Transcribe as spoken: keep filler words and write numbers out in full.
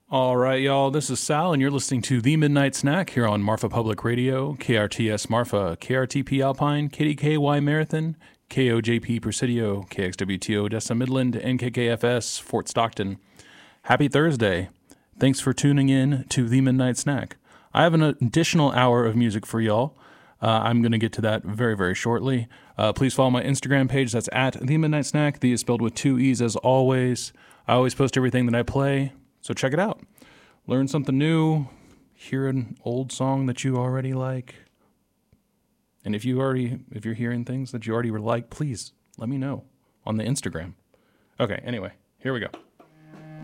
All right, y'all, this is Sal, and you're listening to The Midnight Snack here on Marfa Public Radio, K R T S Marfa, K R T P Alpine, K D K Y Marathon, K O J P Presidio, K X W T O Odessa Midland, and K K F S Fort Stockton. Happy Thursday. Thanks for tuning in to The Midnight Snack. I have an additional hour of music for y'all. Uh, I'm going to get to that very, very shortly. Uh, please follow my Instagram page. That's at The Midnight Snack. The is spelled with two E's as always. I always post everything that I play. So check it out. Learn something new. Hear an old song that you already like. And if you already, if you're hearing things that you already like, please let me know on the Instagram. Okay, anyway, here we go.